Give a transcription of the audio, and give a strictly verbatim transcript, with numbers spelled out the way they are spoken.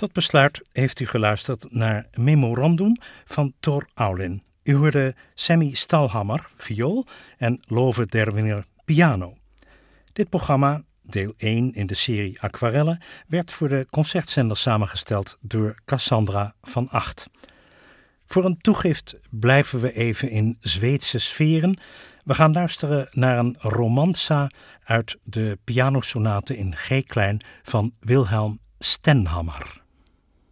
Tot besluit heeft u geluisterd naar Memorandum van Thor Aulin. U hoorde Sammy Stalhammer, viool en Love Derwinger, piano. Dit programma, deel één in de serie Aquarellen, werd voor de Concertzender samengesteld door Cassandra van Acht. Voor een toegift blijven we even in Zweedse sferen. We gaan luisteren naar een romanza uit de pianosonate in G-klein van Wilhelm Stenhammar.